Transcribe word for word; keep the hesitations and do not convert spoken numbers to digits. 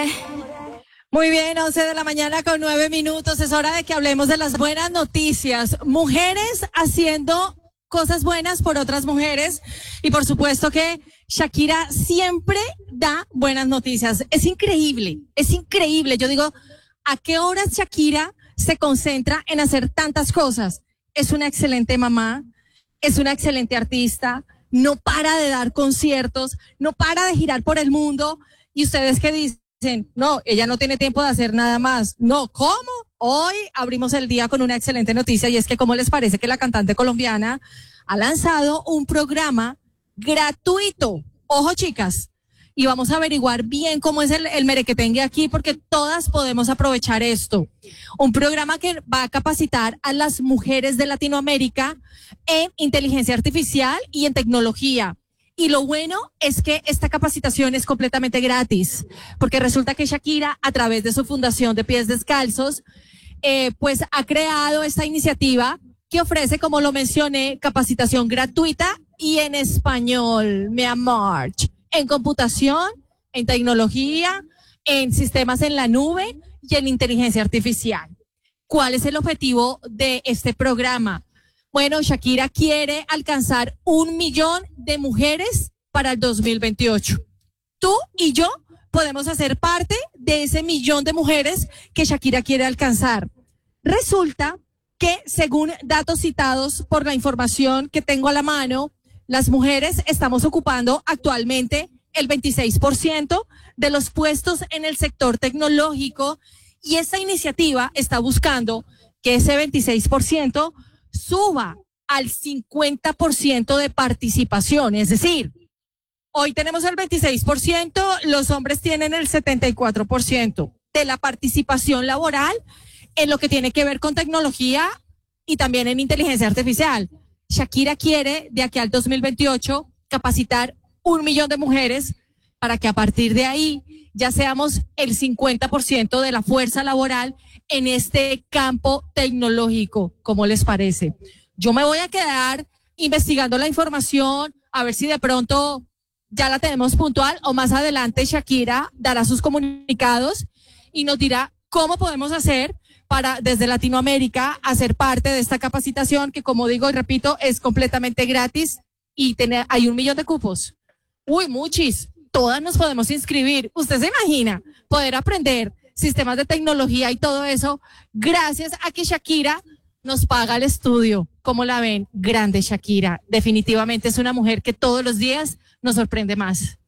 Muy bien, once de la mañana con nueve minutos. Es hora de que hablemos de las buenas noticias. Mujeres haciendo cosas buenas por otras mujeres. Y por supuesto que Shakira siempre da buenas noticias. Es increíble, es increíble. Yo digo, ¿a qué horas Shakira se concentra en hacer tantas cosas? Es una excelente mamá, es una excelente artista, no para de dar conciertos, no para de girar por el mundo. ¿Y ustedes qué dicen? No, ella no tiene tiempo de hacer nada más. No, ¿cómo? Hoy abrimos el día con una excelente noticia, y es que, ¿cómo les parece que la cantante colombiana ha lanzado un programa gratuito? Ojo, chicas, y vamos a averiguar bien cómo es el, el merequetengue aquí, porque todas podemos aprovechar esto. Un programa que va a capacitar a las mujeres de Latinoamérica en inteligencia artificial y en tecnología. Y lo bueno es que esta capacitación es completamente gratis, porque resulta que Shakira, a través de su fundación de Pies Descalzos, eh, pues ha creado esta iniciativa que ofrece, como lo mencioné, capacitación gratuita y en español, mi amor, en computación, en tecnología, en sistemas en la nube y en inteligencia artificial. ¿Cuál es el objetivo de este programa? Bueno, Shakira quiere alcanzar un millón de mujeres para el dos mil veintiocho. Tú y yo podemos hacer parte de ese millón de mujeres que Shakira quiere alcanzar. Resulta que, según datos citados por la información que tengo a la mano, las mujeres estamos ocupando actualmente el veintiséis por ciento de los puestos en el sector tecnológico, y esta iniciativa está buscando que ese veintiséis por ciento suba al cincuenta por ciento de participación. Es decir, hoy tenemos el veintiséis por ciento, los hombres tienen el setenta y cuatro por ciento de la participación laboral en lo que tiene que ver con tecnología y también en inteligencia artificial. Shakira quiere, de aquí al dos mil veintiocho, capacitar un millón de mujeres para que a partir de ahí ya seamos el cincuenta por ciento de la fuerza laboral en este campo tecnológico. ¿Cómo les parece? Yo me voy a quedar investigando la información, a ver si de pronto ya la tenemos puntual, o más adelante Shakira dará sus comunicados y nos dirá cómo podemos hacer para, desde Latinoamérica, hacer parte de esta capacitación que, como digo y repito, es completamente gratis, y tener, hay un millón de cupos. Uy, muchis, todas nos podemos inscribir. ¿Usted se imagina poder aprender sistemas de tecnología y todo eso gracias a que Shakira nos paga el estudio? ¿Cómo la ven? Grande Shakira. Definitivamente es una mujer que todos los días nos sorprende más.